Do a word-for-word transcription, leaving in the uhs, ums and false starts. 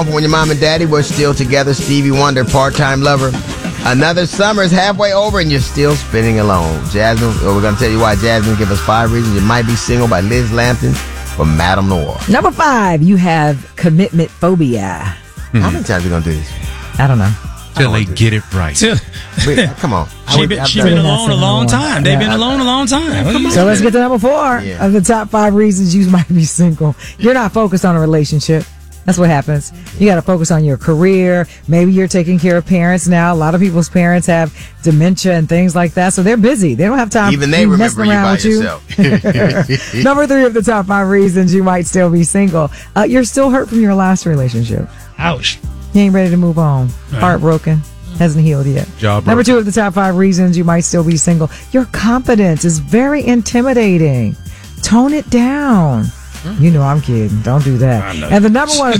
When your mom and daddy were still together, Stevie Wonder, part-time lover. Another summer is halfway over and you're still spinning alone. Jasmine, well, we're going to tell you why. Jasmine, give us five reasons you might be single by Liz Lampton from Madame Noir. Number five, you have commitment phobia. Mm-hmm. How many times are we going to do this? I don't know. Till they get it right. Wait, come on. She been, she been alone a long time. They've been alone a long time. So let's get to number four Yeah. of the top five reasons you might be single. You're not focused on a relationship. That's what happens. You got to focus on your career. Maybe you're taking care of parents now. A lot of people's parents have dementia and things like that, so they're busy. They don't have time. Even they to remember you by with yourself. You. Number three of the top five reasons you might still be single. Uh, you're still hurt from your last relationship. Ouch. You ain't ready to move on. Heartbroken. Hasn't healed yet. Job Number broken. two of the top five reasons you might still be single. Your confidence is very intimidating. Tone it down. You know I'm kidding. Don't do that. And the number one